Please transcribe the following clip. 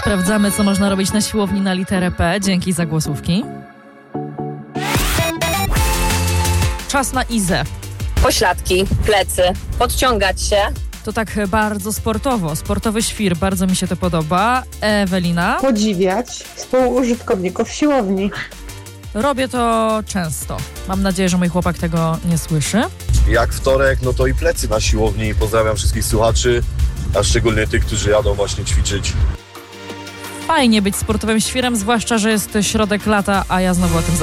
Sprawdzamy, co można robić na siłowni na literę P. Dzięki za głosówki. Czas na Izę. Pośladki, plecy, podciągać się. To tak bardzo sportowo. Sportowy świr, bardzo mi się to podoba. Ewelina? Podziwiać współużytkowników siłowni. Robię to często. Mam nadzieję, że mój chłopak tego nie słyszy. Jak wtorek, no to i plecy na siłowni. Pozdrawiam wszystkich słuchaczy, a szczególnie tych, którzy jadą właśnie ćwiczyć. Fajnie być sportowym świrem, zwłaszcza, że jest środek lata, a ja znowu o tym